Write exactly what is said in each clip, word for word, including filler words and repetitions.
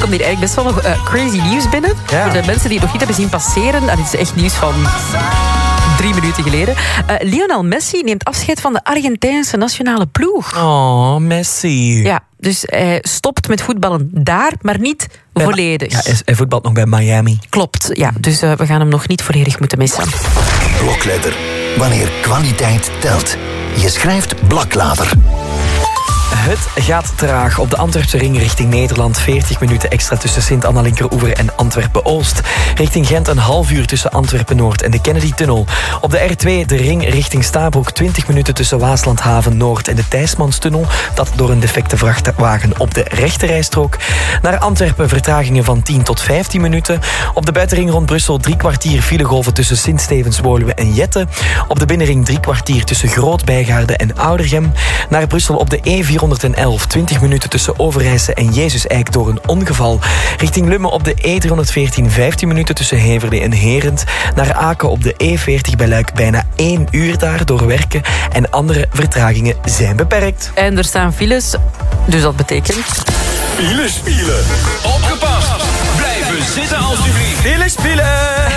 komt hier eigenlijk best wel nog uh, crazy nieuws binnen. Ja. Voor de mensen die het nog niet hebben zien passeren. Dat is echt nieuws van drie minuten geleden. Uh, Lionel Messi neemt afscheid van de Argentijnse nationale ploeg. Oh, Messi. Ja, dus hij stopt met voetballen daar, maar niet Bij volledig. Ma- ja, hij- hij voetbalt nog bij Miami. Klopt, ja. Dus uh, we gaan hem nog niet volledig moeten missen. Blokletter. Wanneer kwaliteit telt. Je schrijft Blaklader. Het gaat traag op de Antwerpse ring richting Nederland. veertig minuten extra tussen Sint-Anna-Linkeroever en Antwerpen-Oost. Richting Gent een half uur tussen Antwerpen-Noord en de Kennedy-tunnel. Op de R twee de ring richting Stabroek. twintig minuten tussen Waaslandhaven-Noord en de Thijsmanstunnel. Dat door een defecte vrachtwagen op de rechterrijstrook. Naar Antwerpen vertragingen van tien tot vijftien minuten. Op de buitenring rond Brussel drie kwartier filegolven tussen Sint-Stevens-Woluwe en Jette. Op de binnenring drie kwartier tussen Groot-Bijgaarde en Oudergem. Naar Brussel op de E vierhonderdelf, twintig minuten tussen Overijse en Jezus-Eik door een ongeval. Richting Lummen op de E driehonderdveertien, vijftien minuten tussen Heverlee en Herent. Naar Aken op de E veertig bij Luik bijna één uur daar door werken. En andere vertragingen zijn beperkt. En er staan files, dus dat betekent... Files, spelen. Opgepast. Blijven zitten alsjeblieft. Files, spelen!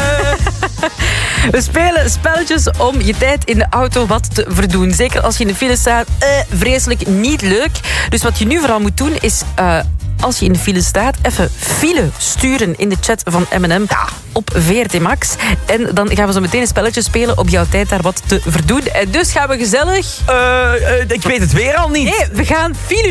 We spelen spelletjes om je tijd in de auto wat te verdoen. Zeker als je in de file staat. Eh, vreselijk niet leuk. Dus wat je nu vooral moet doen is... Uh, als je in de file staat, even file sturen in de chat van M en M op V R T Max. En dan gaan we zo meteen een spelletje spelen op jouw tijd daar wat te verdoen. En dus gaan we gezellig... Uh, uh, ik weet het weer al niet. Nee, we gaan file